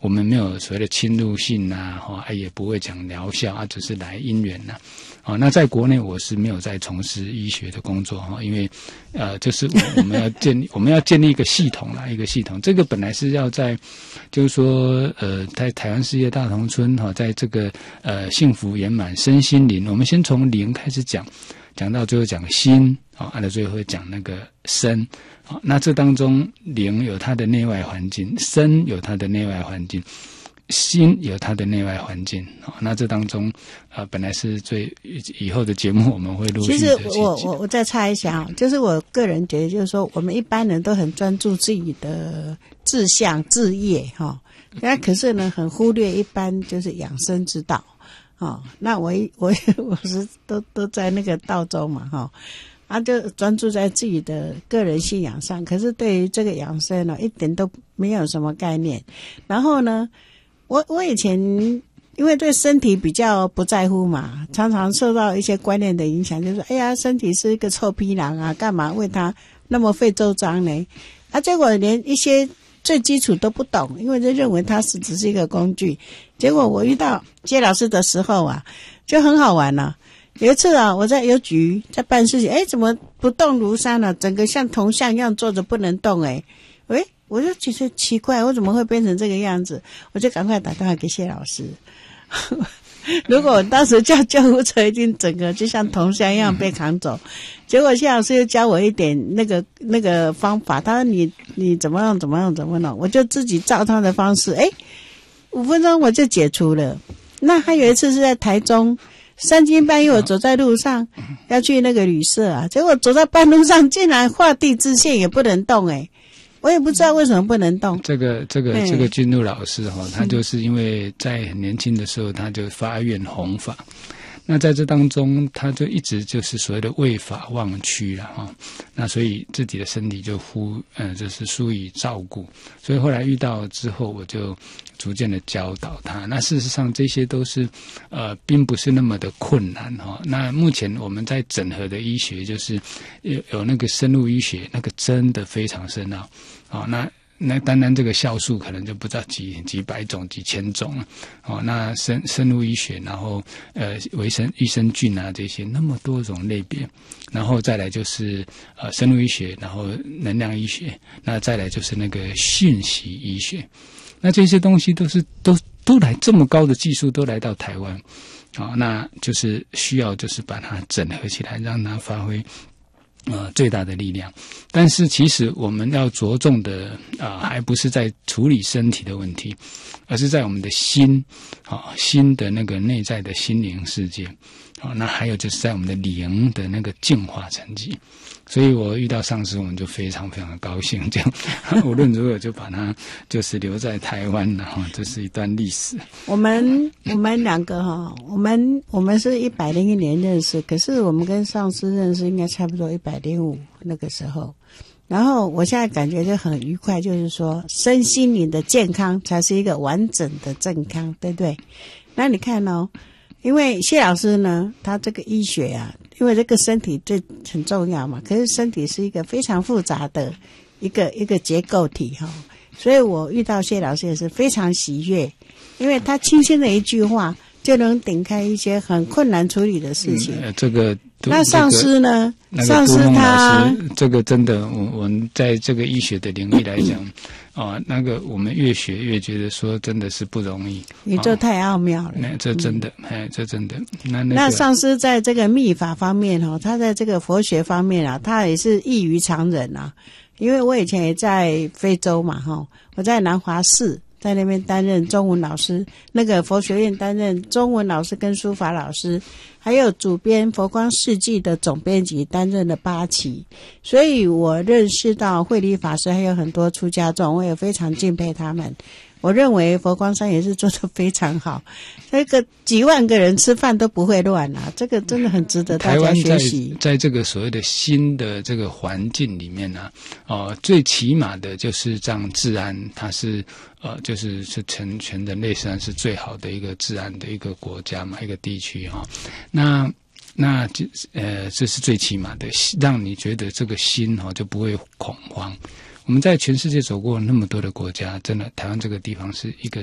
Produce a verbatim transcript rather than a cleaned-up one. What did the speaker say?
我们没有所谓的侵入性啊，哈、哦，也不会讲疗效啊，只是来因缘呐、啊。哦，那在国内我是没有在从事医学的工作哈，因为呃，就是我我们要建立我们要建立一个系统啦，一个系统。这个本来是要在，就是说呃，在台湾世界大同村哈，在这个呃幸福圆满身心灵，我们先从灵开始讲，讲到最后讲心啊，按、哦、到最后会讲那个身啊、哦。那这当中灵有它的内外环境，身有它的内外环境。心有它的内外环境，哦，那这当中，呃，本来是最以后的节目我们会陆续的去讲。 其实我我我再插一下，就是我个人觉得，就是说我们一般人都很专注自己的志向、志业，哈，那可是呢，很忽略一般就是养生之道，哦，那我我我是都都在那个道中嘛，哈。啊，就专注在自己的个人信仰上，可是对于这个养生呢，一点都没有什么概念。然后呢，我我以前因为对身体比较不在乎嘛，常常受到一些观念的影响，就是哎呀，身体是一个臭皮囊啊，干嘛为它那么费周章呢？啊，结果连一些最基础都不懂，因为就认为它是只是一个工具。结果我遇到谢老师的时候啊，就很好玩了、啊。有一次啊，我在邮局在办事情，哎，怎么不动如山了、啊？整个像铜像一样坐着不能动，哎，喂，我就觉得奇怪，我怎么会变成这个样子？我就赶快打电话给谢老师。如果我当时叫救护车，一定整个就像铜像一样被扛走。结果谢老师又教我一点那个那个方法，他说你你怎么样怎么样怎么弄，我就自己照他的方式，哎，五分钟我就解除了。那还有一次是在台中。三更半夜我走在路上要去那个旅社啊，结果走在半路上竟然画地自限也不能动，诶我也不知道为什么不能动。 这个这个这个君路老师哈，他就是因为在很年轻的时候他就发愿弘法，那在这当中他就一直就是所谓的为法忘躯了哈，那所以自己的身体就忽呃就是疏于照顾，所以后来遇到之后我就逐渐的教导他。那事实上这些都是呃并不是那么的困难哈。那目前我们在整合的医学就是有有那个生物医学，那个真的非常深奥啊。那那单单这个酵素可能就不知道几几百种几千种了哦。那生生物医学，然后呃微生益生菌啊这些那么多种类别，然后再来就是呃生物医学，然后能量医学，那再来就是那个讯息医学。那这些东西都是都都来这么高的技术都来到台湾，啊、哦，那就是需要就是把它整合起来，让它发挥呃最大的力量。但是其实我们要着重的啊、呃，还不是在处理身体的问题，而是在我们的心啊、哦，心的那个内在的心灵世界。好、哦，那还有就是在我们的灵的那个净化成绩。所以我遇到上师，我们就非常非常的高兴，这样无论如何就把它就是留在台湾了哈，这是一段历史。 我们我们两个哈，我们我们是一百零一年认识，可是我们跟上师认识应该差不多一百零五那个时候。然后我现在感觉就很愉快，就是说身心灵的健康才是一个完整的健康，对不对？那你看哦。因为谢老师呢，他这个医学啊，因为这个身体最很重要嘛，可是身体是一个非常复杂的一个一个结构体哈、哦，所以我遇到谢老师也是非常喜悦，因为他轻轻的一句话就能顶开一些很困难处理的事情。 嗯呃、这个那上师呢？ 那个、 上师他这个真的，我我们在这个医学的领域来讲。哦，那个我们越学越觉得说真的是不容易， 宇宙太奥妙了。 那、哦、这真的，哎、嗯，这真的。那那、 个、那上师在这个密法方面哈、哦，他在这个佛学方面啊，他也是异于常人啊。因为我以前也在非洲嘛哈、哦，我在南华寺在那边担任中文老师，那个佛学院担任中文老师跟书法老师。还有主编佛光世纪的总编辑担任了八期，所以我认识到慧理法师还有很多出家众，我也非常敬佩他们。我认为佛光山也是做得非常好，这个几万个人吃饭都不会乱啊，这个真的很值得大家学习。 台湾在在这个所谓的新的这个环境里面呢、啊，呃，最起码的就是这样治安，它是呃，就是是全全人类上是最好的一个治安的一个国家嘛，一个地区哈、哦。那那呃，这是最起码的，让你觉得这个心哈、哦、就不会恐慌。我们在全世界走过那么多的国家，真的台湾这个地方是一个